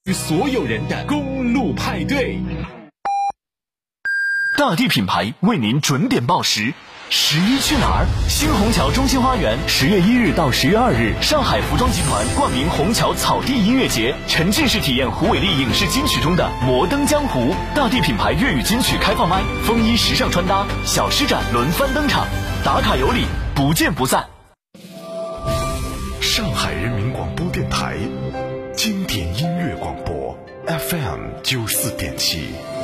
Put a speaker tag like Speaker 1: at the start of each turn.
Speaker 1: 与所有人的公路派对。
Speaker 2: 大地品牌为您准点报时。11去哪儿？新虹桥中心花园10月1日到10月2日，上海服装集团冠名虹桥草地音乐节，沉浸式体验胡伟立影视金曲中的摩登江湖。大地品牌粤语金曲开放麦，风衣时尚穿搭，小施展轮番登场，打卡有礼，不见不散。
Speaker 3: 上海人民广播电台经典音乐广播 FM 94.7。